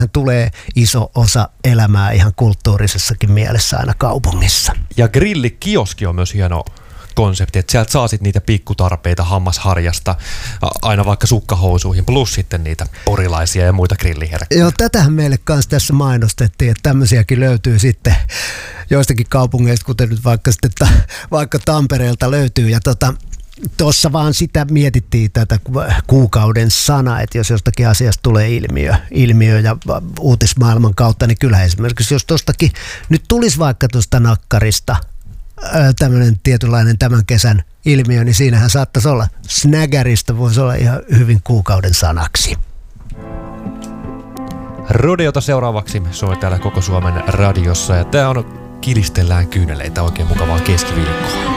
tulee iso osa elämää ihan kulttuurisessakin mielessä aina kaupungissa. Ja grillikioski on myös hieno konsepti, että sieltä saa sit niitä pikkutarpeita hammasharjasta aina vaikka sukkahousuihin, plus sitten niitä porilaisia ja muita grilliherkkuja. Joo, tätähän meille kanssa tässä mainostettiin, että tämmöisiäkin löytyy sitten joistakin kaupungeista, kuten nyt vaikka Tampereelta löytyy. Ja tuossa vaan sitä mietittiin tätä kuukauden sana, että jos jostakin asiasta tulee ilmiö ja uutismaailman kautta, niin kyllä esimerkiksi jos tuostakin nyt tulisi vaikka tuosta nakkarista tämmöinen tietynlainen tämän kesän ilmiö, niin siinähän saattaisi olla snägäristä, voisi olla ihan hyvin kuukauden sanaksi. Rodeota seuraavaksi soi täällä Koko Suomen radiossa ja tää on Kilistellään kyyneleitä, oikein mukavaa keskiviikkoa.